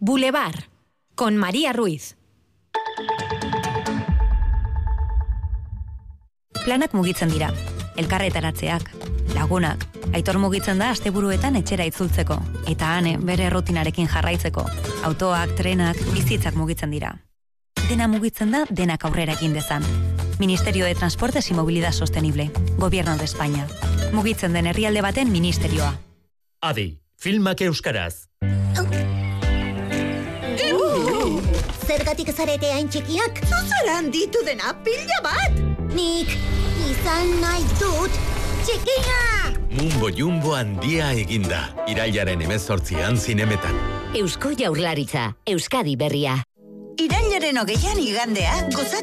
Boulevard, con María Ruiz. Planak mugitzen dira, elkarretaratzeak, lagunak. Aitor mugitzen da asteburuetan etxera itzultzeko, eta Ane bere rutinarekin jarraitzeko. Autoak, trenak, bizitzak mugitzen dira. Dena mugitzen da, denak aurrera egin dezan. Ministerio de Transportes y Movilidad Sostenible, Gobierno de España. Mugitzen den herrialde baten ministerioa. Adi, filmak euskaraz. Zergatik zarete hain txikiak? Zuzara handitu dena pila bat! Nik izan nahi dut txikia! Mumbo Jumbo handia eginda. Irailaren 18an zinemetan. Eusko Jaurlaritza, Euskadi berria. Irailaren 20an igandea, gozatu